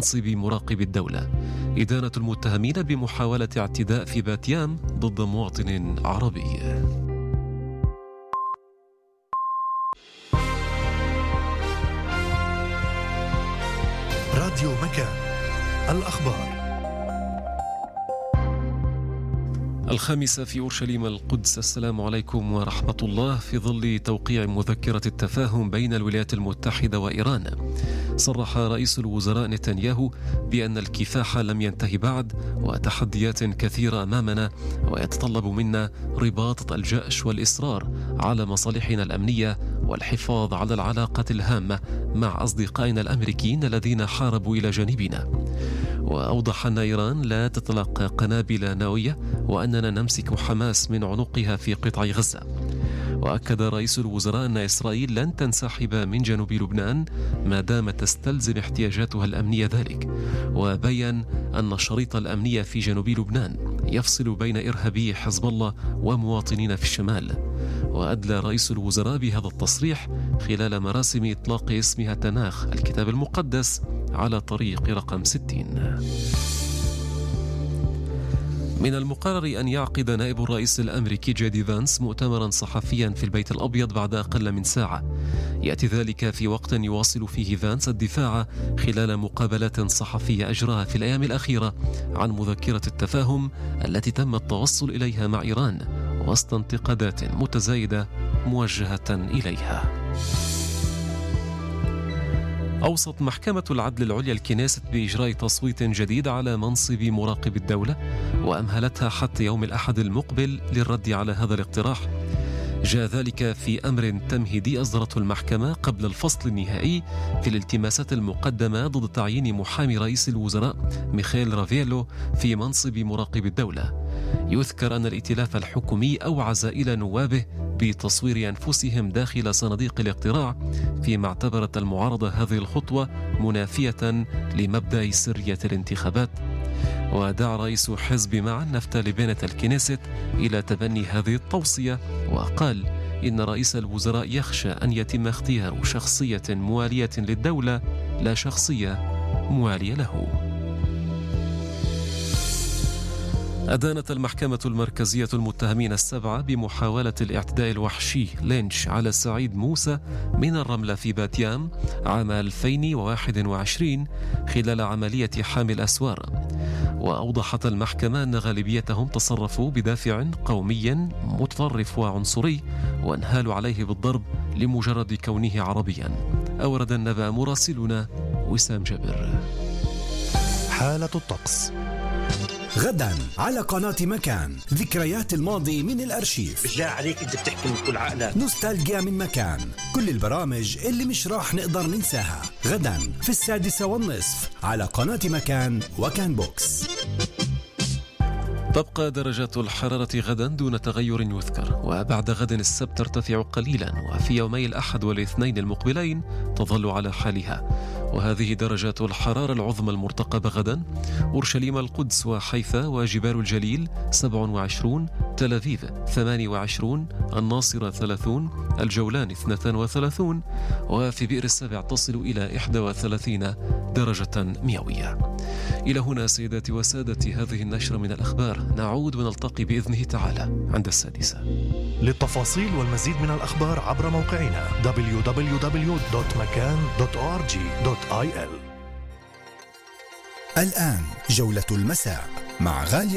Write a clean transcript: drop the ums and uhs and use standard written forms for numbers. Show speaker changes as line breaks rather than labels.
منصب مراقب الدولة. إدانة المتهمين بمحاولة اعتداء في باتيام ضد مواطن عربي.
راديو مكان، الأخبار.
5 في أورشليم القدس. السلام عليكم ورحمة الله. في ظل توقيع مذكرة التفاهم بين الولايات المتحدة وإيران، صرح رئيس الوزراء نتنياهو بأن الكفاح لم ينتهي بعد، وتحديات كثيرة أمامنا، ويتطلب منا رباط الجأش والإصرار على مصالحنا الأمنية والحفاظ على العلاقة الهامة مع أصدقائنا الأمريكيين الذين حاربوا إلى جانبنا. وأوضح أن إيران لا تتلقى قنابل نووية، وأننا نمسك حماس من عنقها في قطاع غزة. وأكد رئيس الوزراء أن إسرائيل لن تنسحب من جنوب لبنان ما دامت تستلزم احتياجاتها الأمنية ذلك، وبين أن الشريط الأمنية في جنوب لبنان يفصل بين إرهابي حزب الله ومواطنين في الشمال. وأدلى رئيس الوزراء بهذا التصريح خلال مراسم إطلاق اسمها تناخ الكتاب المقدس على طريق رقم 60. من المقرر أن يعقد نائب الرئيس الأمريكي جي دي فانس مؤتمرا صحفيا في البيت الأبيض بعد أقل من ساعة. يأتي ذلك في وقت يواصل فيه فانس الدفاع خلال مقابلات صحفية أجراها في الأيام الأخيرة عن مذكرة التفاهم التي تم التوصل إليها مع إيران، وسط انتقادات متزايدة موجهة إليها. أوصت محكمة العدل العليا الكنيست بإجراء تصويت جديد على منصب مراقب الدولة، وأمهلتها حتى يوم الأحد المقبل للرد على هذا الاقتراح. جاء ذلك في أمر تمهيدي أصدرته المحكمة قبل الفصل النهائي في الالتماسات المقدمة ضد تعيين محامي رئيس الوزراء ميخائيل رافيلو في منصب مراقب الدولة. يذكر أن الائتلاف الحكومي أوعز إلى نوابه بتصوير أنفسهم داخل صناديق الاقتراع، فيما اعتبرت المعارضة هذه الخطوة منافية لمبدأ سرية الانتخابات. ودعا رئيس حزب معا نفتالي بنت الكنيست إلى تبني هذه التوصية، وقال إن رئيس الوزراء يخشى أن يتم اختيار شخصية موالية للدولة لا شخصية موالية له. أدانت المحكمة المركزية المتهمين 7 بمحاولة الاعتداء الوحشي لينش على سعيد موسى من الرملة في باتيام عام 2021 خلال عملية حامل أسوار. وأوضحت المحكمة أن غالبيتهم تصرفوا بدافع قومي متطرف وعنصري، وانهالوا عليه بالضرب لمجرد كونه عربيا. أورد النبأ مراسلنا وسام جابر.
حالة الطقس
غدا على قناة مكان، ذكريات الماضي من الأرشيف.
بالله عليك انت بتحكي من كل عقلك.
نوستالجيا من مكان، كل البرامج اللي مش راح نقدر ننساها غدا في 6:30 على قناة مكان وكان بوكس.
تبقى درجات الحرارة غدا دون تغير يذكر، وبعد غد السبت ترتفع قليلا، وفي يومي الأحد والاثنين المقبلين تظل على حالها. وهذه درجات الحرارة العظمى المرتقبة غدا: أورشليم القدس وحيفا وجبال الجليل 27، تل أبيب 28، الناصرة 30، الجولان 32، وفي بئر السبع تصل إلى 31 درجة مئوية. إلى هنا سيداتي وسادتي هذه النشرة من الأخبار، نعود ونلتقي بإذنه تعالى عند 6.
للتفاصيل والمزيد من الأخبار عبر موقعنا www.makan.org.il.
الآن جولة المساء مع غالية